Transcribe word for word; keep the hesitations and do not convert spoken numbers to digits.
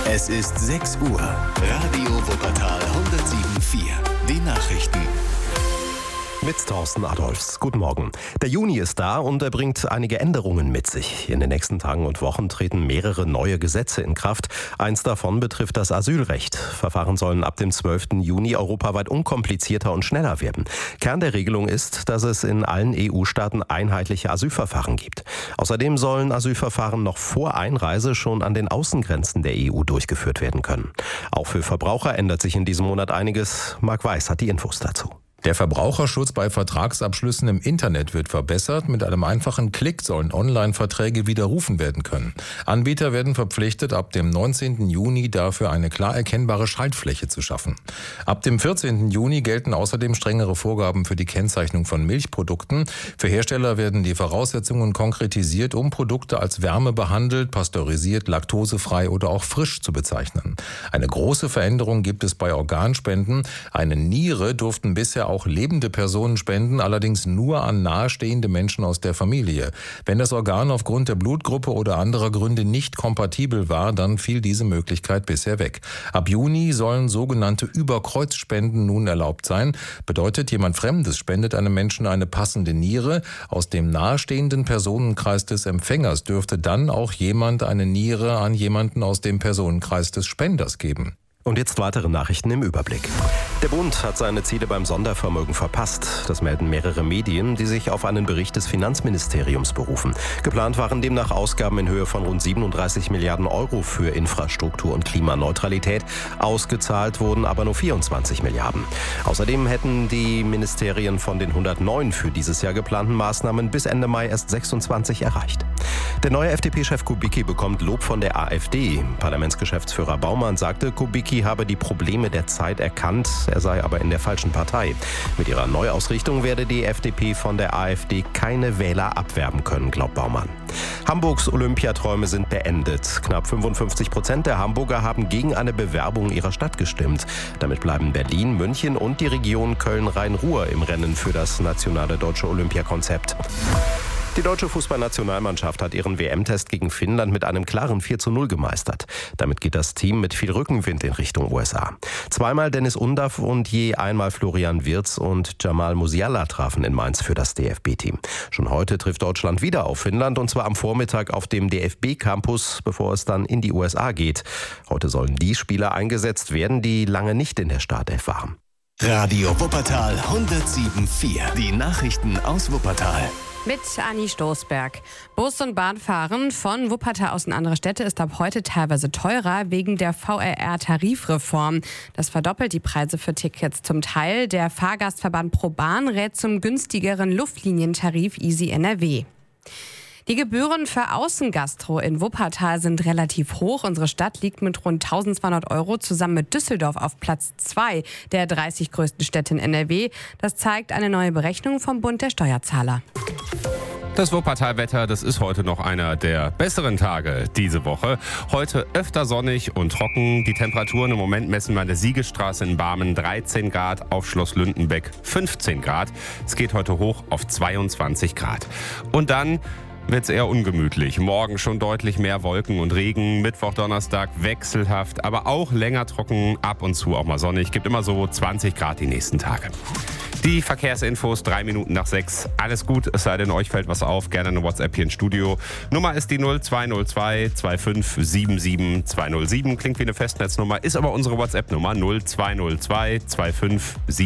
Es ist sechs Uhr. Radio Wuppertal hundertsieben Komma vier. Die Nachrichten. Mit Thorsten Adolfs. Guten Morgen. Der Juni ist da und er bringt einige Änderungen mit sich. In den nächsten Tagen und Wochen treten mehrere neue Gesetze in Kraft. Eins davon betrifft das Asylrecht. Verfahren sollen ab dem zwölften Juni europaweit unkomplizierter und schneller werden. Kern der Regelung ist, dass es in allen E U-Staaten einheitliche Asylverfahren gibt. Außerdem sollen Asylverfahren noch vor Einreise schon an den Außengrenzen der E U durchgeführt werden können. Auch für Verbraucher ändert sich in diesem Monat einiges. Marc Weiß hat die Infos dazu. Der Verbraucherschutz bei Vertragsabschlüssen im Internet wird verbessert. Mit einem einfachen Klick sollen Online-Verträge widerrufen werden können. Anbieter werden verpflichtet, ab dem neunzehnten Juni dafür eine klar erkennbare Schaltfläche zu schaffen. Ab dem vierzehnten Juni gelten außerdem strengere Vorgaben für die Kennzeichnung von Milchprodukten. Für Hersteller werden die Voraussetzungen konkretisiert, um Produkte als wärmebehandelt, pasteurisiert, laktosefrei oder auch frisch zu bezeichnen. Eine große Veränderung gibt es bei Organspenden. Eine Niere durften bisher auch lebende Personen spenden, allerdings nur an nahestehende Menschen aus der Familie. Wenn das Organ aufgrund der Blutgruppe oder anderer Gründe nicht kompatibel war, dann fiel diese Möglichkeit bisher weg. Ab Juni sollen sogenannte Überkreuzspenden nun erlaubt sein. Bedeutet, jemand Fremdes spendet einem Menschen eine passende Niere. Aus dem nahestehenden Personenkreis des Empfängers dürfte dann auch jemand eine Niere an jemanden aus dem Personenkreis des Spenders geben. Und jetzt weitere Nachrichten im Überblick. Der Bund hat seine Ziele beim Sondervermögen verpasst. Das melden mehrere Medien, die sich auf einen Bericht des Finanzministeriums berufen. Geplant waren demnach Ausgaben in Höhe von rund siebenunddreißig Milliarden Euro für Infrastruktur und Klimaneutralität. Ausgezahlt wurden aber nur vierundzwanzig Milliarden. Außerdem hätten die Ministerien von den hundertneun für dieses Jahr geplanten Maßnahmen bis Ende Mai erst sechsundzwanzig erreicht. Der neue F D P-Chef Kubicki bekommt Lob von der AfD. Parlamentsgeschäftsführer Baumann sagte, Kubicki habe die Probleme der Zeit erkannt, er sei aber in der falschen Partei. Mit ihrer Neuausrichtung werde die F D P von der AfD keine Wähler abwerben können, glaubt Baumann. Hamburgs Olympiaträume sind beendet. Knapp fünfundfünfzig Prozent der Hamburger haben gegen eine Bewerbung ihrer Stadt gestimmt. Damit bleiben Berlin, München und die Region Köln-Rhein-Ruhr im Rennen für das nationale deutsche Olympiakonzept. Die deutsche Fußballnationalmannschaft hat ihren W M-Test gegen Finnland mit einem klaren vier zu null gemeistert. Damit geht das Team mit viel Rückenwind in Richtung U S A. Zweimal Dennis Undav und je einmal Florian Wirtz und Jamal Musiala trafen in Mainz für das D F B-Team. Schon heute trifft Deutschland wieder auf Finnland und zwar am Vormittag auf dem D F B-Campus, bevor es dann in die U S A geht. Heute sollen die Spieler eingesetzt werden, die lange nicht in der Startelf waren. Radio Wuppertal hundertsieben Komma vier. Die Nachrichten aus Wuppertal. Mit Anni Stoßberg. Bus- und Bahnfahren von Wuppertal aus in andere Städte ist ab heute teilweise teurer wegen der V R R-Tarifreform. Das verdoppelt die Preise für Tickets zum Teil. Der Fahrgastverband ProBahn rät zum günstigeren Luftlinientarif Easy N R W. Die Gebühren für Außengastro in Wuppertal sind relativ hoch. Unsere Stadt liegt mit rund eintausendzweihundert Euro zusammen mit Düsseldorf auf Platz zwei der dreißig größten Städte in N R W. Das zeigt eine neue Berechnung vom Bund der Steuerzahler. Das Wuppertal-Wetter, das ist heute noch einer der besseren Tage diese Woche. Heute öfter sonnig und trocken. Die Temperaturen im Moment messen wir an der Siegesstraße in Barmen dreizehn Grad, auf Schloss Lündenbeck fünfzehn Grad. Es geht heute hoch auf zweiundzwanzig Grad. Und dann wird es eher ungemütlich. Morgen schon deutlich mehr Wolken und Regen. Mittwoch, Donnerstag wechselhaft, aber auch länger trocken, ab und zu auch mal sonnig. Gibt immer so zwanzig Grad die nächsten Tage. Die Verkehrsinfos, drei Minuten nach sechs. Alles gut, es sei denn, euch fällt was auf. Gerne eine WhatsApp hier ins Studio. Nummer ist die null zwei null zwei zwei fünf sieben sieben zwei null sieben. Klingt wie eine Festnetznummer, ist aber unsere WhatsApp-Nummer null zwei null zwei zwei fünf sieben sieben.